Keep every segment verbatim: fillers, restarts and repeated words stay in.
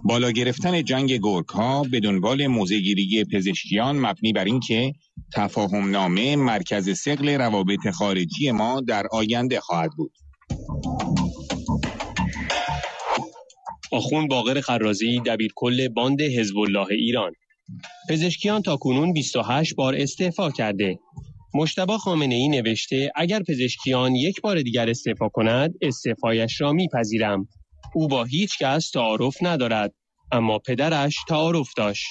بالا گرفتن جنگ گورک‌ها به دنبال موضع‌گیری پزشکیان مبنی بر اینکه تفاهم‌نامه مرکز ثقل روابط خارجی ما در آینده خواهد بود. آخوند باقر خرازی، دبیرکل باند حزب الله ایران: پزشکیان تاکنون بیست و هشت بار استعفا کرده. مجتبی خامنه‌ای نوشته اگر پزشکیان یک بار دیگر استعفا کند استعفایش را میپذیرم. او با هیچ کس تعارف ندارد، اما پدرش تعارف داشت.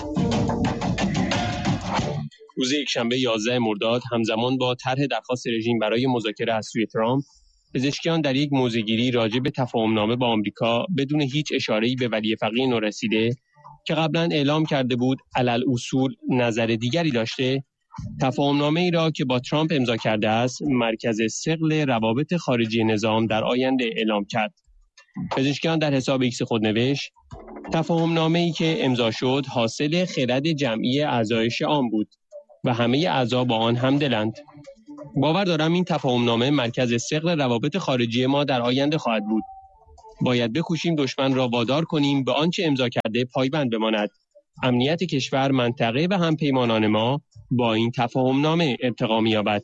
روز یکشنبه یازده مرداد همزمان با طرح درخواست رژیم برای مذاکره از سوی ترامپ، پزشکیان در یک موضع‌گیری راجع به تفاهم‌نامه با آمریکا بدون هیچ اشاره‌ای به ولی فقیه نورسیده که قبلا اعلام کرده بود علل اصول نظر دیگری داشته، تفاهم‌نامه ای را که با ترامپ امضا کرده است مرکز ثقل روابط خارجی نظام در آینده اعلام کرد. پزشکیان در حساب ایکس خود نوشت تفاهم‌نامه ای که امضا شد حاصل خرد جمعی اعضای شعام بود و همه اعضا با آن همدلند. باور دارم این تفاهم‌نامه مرکز ثقل روابط خارجی ما در آینده خواهد بود. باید بکوشیم دشمن را وادار کنیم به آنچه امضا کرده پایبند بماند. امنیت کشور، منطقه و همپیمانان ما با این تفاهم‌نامه ارتقا می‌یابد.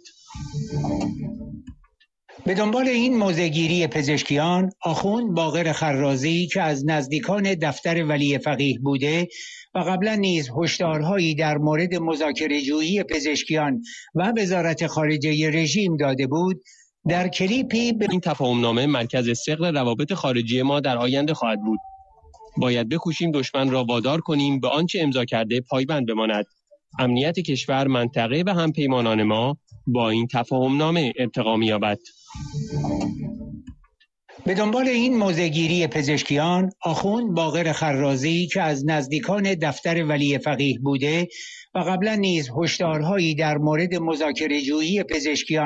به دنبال این موضع‌گیری پزشکیان، آخوند باقر خرازی که از نزدیکان دفتر ولی فقیه بوده و قبلا نیز هشدارهایی در مورد مذاکره جویی پزشکیان و وزارت خارجه رژیم داده بود، در کلیپی به این تفاهم‌نامه مرکز ثقل روابط خارجی ما در آینده خواهد بود. باید بکوشیم دشمن را وادار کنیم به آنچه امضا کرده پایبند بماند. امنیت کشور، منطقه و همپیمانان ما با این تفاهم‌نامه ارتقا می‌یابد. به دنبال این موضع‌گیری پزشکیان، آخوند باقر خرازی که از نزدیکان دفتر ولی فقیه بوده و قبلا نیز هشدارهایی در مورد مذاکره جویی پزشکیان